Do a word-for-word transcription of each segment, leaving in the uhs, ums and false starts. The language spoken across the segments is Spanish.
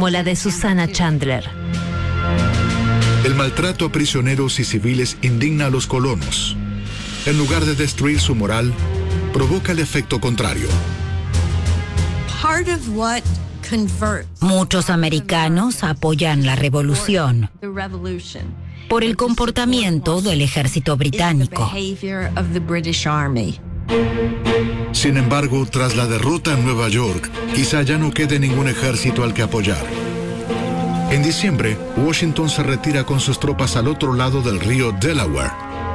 como la de Susana Chandler. El maltrato a prisioneros y civiles indigna a los colonos. En lugar de destruir su moral, provoca el efecto contrario. Muchos americanos apoyan la revolución por el comportamiento del ejército británico. Sin embargo, tras la derrota en Nueva York, quizá ya no quede ningún ejército al que apoyar. En diciembre, Washington se retira con sus tropas al otro lado del río Delaware.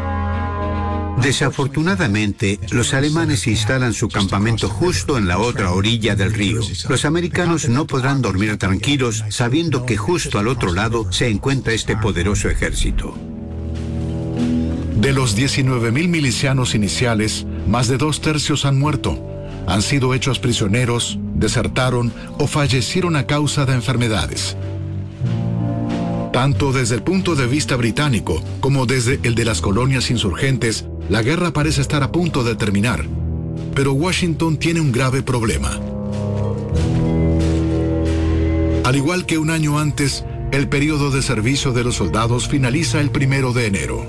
Desafortunadamente, los alemanes instalan su campamento justo en la otra orilla del río. Los americanos no podrán dormir tranquilos sabiendo que justo al otro lado se encuentra este poderoso ejército. De los diecinueve mil milicianos iniciales, más de dos tercios han muerto. Han sido hechos prisioneros, desertaron o fallecieron a causa de enfermedades. Tanto desde el punto de vista británico como desde el de las colonias insurgentes, la guerra parece estar a punto de terminar. Pero Washington tiene un grave problema. Al igual que un año antes, el periodo de servicio de los soldados finaliza el primero de enero.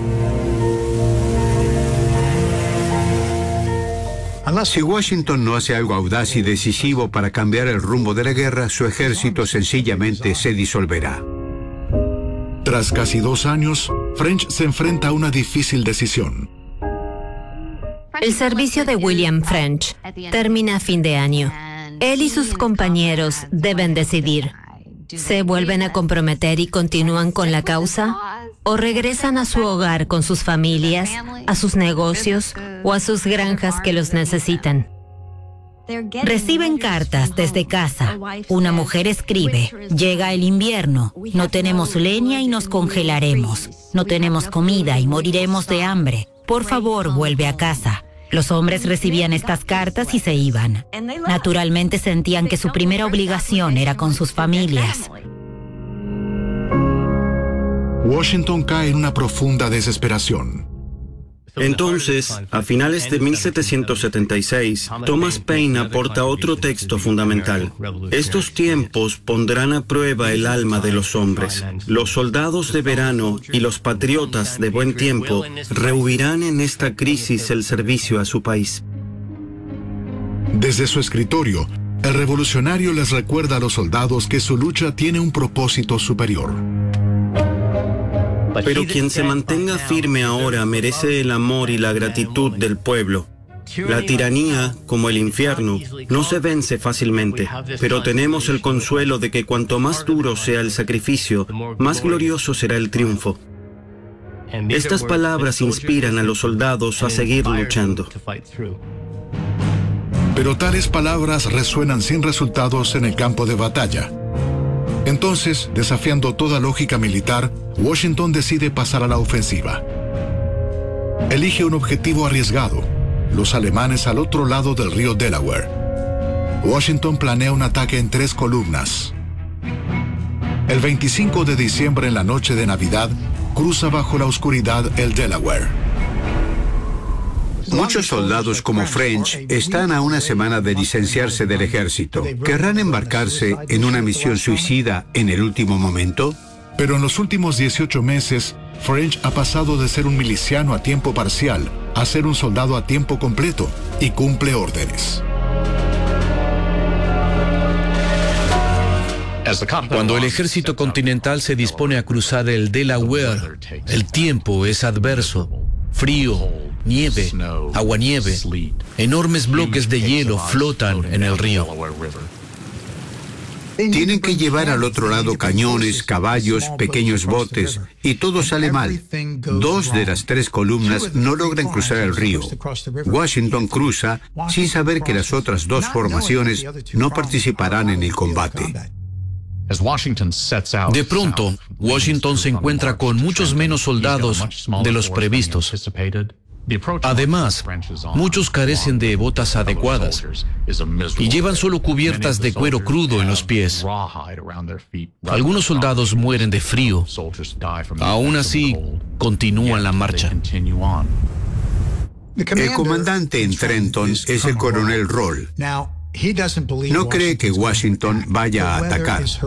Si Washington no hace algo audaz y decisivo para cambiar el rumbo de la guerra, su ejército sencillamente se disolverá. Tras casi dos años, French se enfrenta a una difícil decisión. El servicio de William French termina a fin de año. Él y sus compañeros deben decidir. ¿Se vuelven a comprometer y continúan con la causa? ¿O regresan a su hogar con sus familias, a sus negocios o a sus granjas que los necesitan? Reciben cartas desde casa. Una mujer escribe: llega el invierno, no tenemos leña y nos congelaremos. No tenemos comida y moriremos de hambre. Por favor, vuelve a casa. Los hombres recibían estas cartas y se iban. Naturalmente sentían que su primera obligación era con sus familias. Washington cae en una profunda desesperación. Entonces, a finales de mil setecientos setenta y seis, Thomas Paine aporta otro texto fundamental. Estos tiempos pondrán a prueba el alma de los hombres. Los soldados de verano y los patriotas de buen tiempo rehuirán en esta crisis el servicio a su país. Desde su escritorio, el revolucionario les recuerda a los soldados que su lucha tiene un propósito superior. Pero quien se mantenga firme ahora merece el amor y la gratitud del pueblo. La tiranía, como el infierno, no se vence fácilmente, pero tenemos el consuelo de que cuanto más duro sea el sacrificio, más glorioso será el triunfo. Estas palabras inspiran a los soldados a seguir luchando. Pero tales palabras resuenan sin resultados en el campo de batalla. Entonces, desafiando toda lógica militar, Washington decide pasar a la ofensiva. Elige un objetivo arriesgado: los alemanes al otro lado del río Delaware. Washington planea un ataque en tres columnas. El veinticinco de diciembre, en la noche de Navidad, cruza bajo la oscuridad el Delaware. Muchos soldados como French están a una semana de licenciarse del ejército. ¿Querrán embarcarse en una misión suicida en el último momento? Pero en los últimos dieciocho meses, French ha pasado de ser un miliciano a tiempo parcial a ser un soldado a tiempo completo y cumple órdenes. Cuando el ejército continental se dispone a cruzar el Delaware, el tiempo es adverso. Frío, nieve, aguanieve, enormes bloques de hielo flotan en el río. Tienen que llevar al otro lado cañones, caballos, pequeños botes, y todo sale mal. Dos de las tres columnas no logran cruzar el río. Washington cruza sin saber que las otras dos formaciones no participarán en el combate. De pronto, Washington se encuentra con muchos menos soldados de los previstos. Además, muchos carecen de botas adecuadas y llevan solo cubiertas de cuero crudo en los pies. Algunos soldados mueren de frío. Aún así, continúan la marcha. El comandante en Trenton es el coronel Roll. No cree que Washington vaya a atacar.